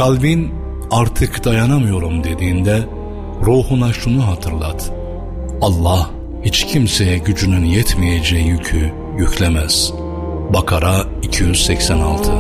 Kalbin artık dayanamıyorum dediğinde ruhuna şunu hatırlat: Allah hiç kimseye gücünün yetmeyeceği yükü yüklemez. Bakara 286.